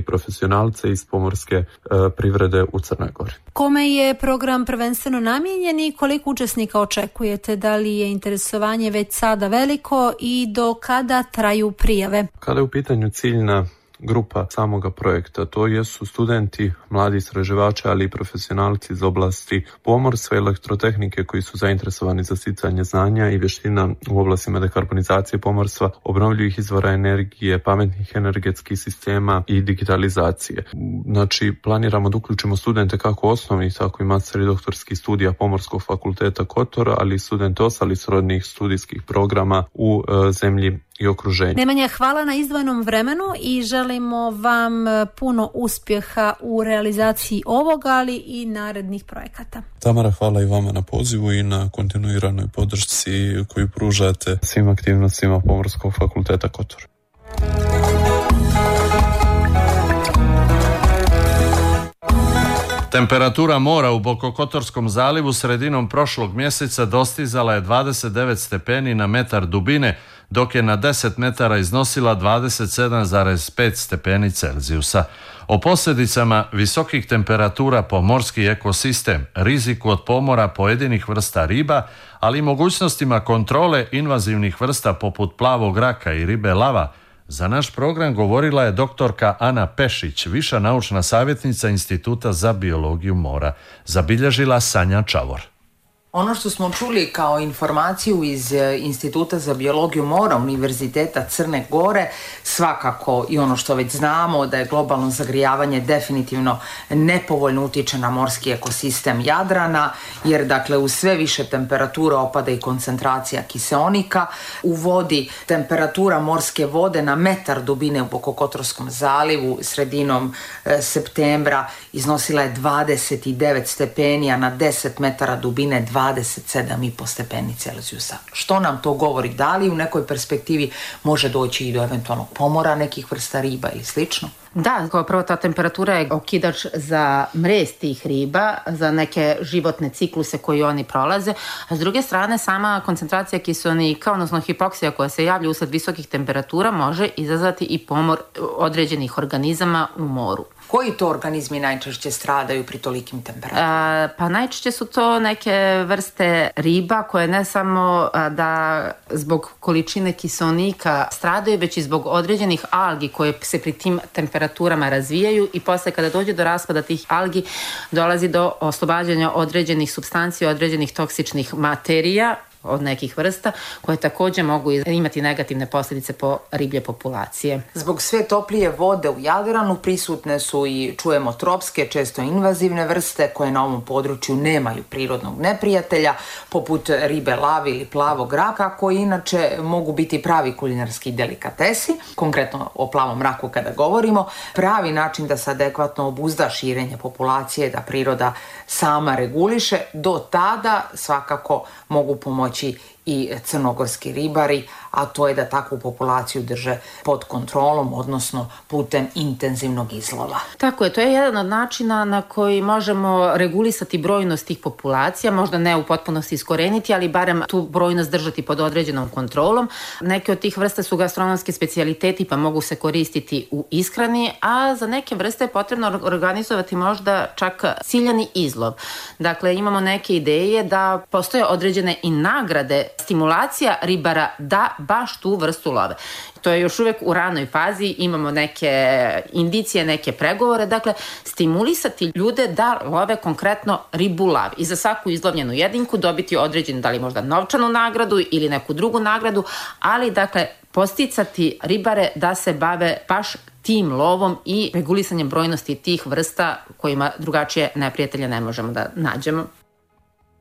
i profesionalce iz pomorske privrede u Crnoj Gori. Kome je program prvenstveno namijenjen i koliko učesnika očekujete? Da li je interesovanje već sada veliko i do kada traju prijave? Kada je u pitanju ciljna grupa samoga projekta, to jesu studenti, mladi istraživači, ali i profesionalci iz oblasti pomorstva i elektrotehnike koji su zainteresovani za sticanje znanja i vještina u oblastima dekarbonizacije pomorstva, obnovljivih izvora energije, pametnih energetskih sistema i digitalizacije. Znači, planiramo da uključimo studente kako osnovnih, tako i master i doktorskih studija Pomorskog fakulteta Kotor, ali i studente ostalih srodnih studijskih programa u zemlji i okruženju. Nemanja, hvala na izdvojenom vremenu i želimo vam puno uspjeha u realizaciji ovoga, ali i narednih projekata. Tamara, hvala i vama na pozivu i na kontinuiranoj podršci koju pružate svim aktivnostima Pomorskog fakulteta Kotor. Temperatura mora u Bokokotorskom zalivu sredinom prošlog mjeseca dostizala je 29 stepeni na metar dubine, dok je na 10 metara iznosila 27,5 stepeni Celzijusa. O posljedicama visokih temperatura po morski ekosistem, riziku od pomora pojedinih vrsta riba, ali i mogućnostima kontrole invazivnih vrsta poput plavog raka i ribe lava, za naš program govorila je doktorka Ana Pešić, viša naučna savjetnica Instituta za biologiju mora. Zabilježila Sanja Čavor. Ono što smo čuli kao informaciju iz Instituta za biologiju mora Univerziteta Crne Gore, svakako i ono što već znamo da je globalno zagrijavanje definitivno nepovoljno utiče na morski ekosistem Jadrana, jer dakle uz sve više temperatura opada i koncentracija kiseonika. U vodi temperatura morske vode na metar dubine u Bokokotorskom zalivu sredinom septembra iznosila je 29 stepeni, a na 10 metara dubine 27,5 stepeni Celzijusa. Što nam to govori? Da li u nekoj perspektivi može doći i do eventualnog pomora nekih vrsta riba ili slično? Da, kao prvo ta temperatura je okidač za mrez tih riba, za neke životne cikluse koji oni prolaze, a s druge strane sama koncentracija kiseonika, odnosno hipoksija koja se javlja usled visokih temperatura može izazvati i pomor određenih organizama u moru. Koji to organizmi najčešće stradaju pri tolikim temperaturama? Pa najčešće su to neke vrste riba koje ne samo da zbog količine kiseonika stradaju, već i zbog određenih algi koje se pri tim temperaturama razvijaju i posle kada dođe do raspada tih algi dolazi do oslobađanja određenih supstancija, određenih toksičnih materija od nekih vrsta koje također mogu imati negativne posljedice po riblje populacije. Zbog sve toplije vode u Jadranu prisutne su i čujemo tropske, često invazivne vrste koje na ovom području nemaju prirodnog neprijatelja, poput ribe lave ili plavog raka, koji inače mogu biti pravi kulinarski delikatesi, konkretno o plavom raku kada govorimo. Pravi način da se adekvatno obuzda širenje populacije, da priroda sama reguliše, do tada svakako mogu pomoći i crnogorski ribari, a to je da takvu populaciju drže pod kontrolom, odnosno putem intenzivnog izlova. Tako je, to je jedan od načina na koji možemo regulisati brojnost tih populacija, možda ne u potpunosti iskoreniti, ali barem tu brojnost držati pod određenom kontrolom. Neke od tih vrsta su gastronomski specijaliteti pa mogu se koristiti u ishrani, a za neke vrste je potrebno organizovati možda čak ciljani izlov. Dakle, imamo neke ideje da postoje određene i nagrade, stimulacija ribara da baš tu vrstu love. To je još uvijek u ranoj fazi, imamo neke indicije, neke pregovore, dakle stimulisati ljude da love konkretno ribu lav i za svaku izlovljenu jedinku dobiti određenu, da li možda novčanu nagradu ili neku drugu nagradu, ali dakle posticati ribare da se bave baš tim lovom i regulisanjem brojnosti tih vrsta kojima drugačije neprijatelje ne možemo da nađemo.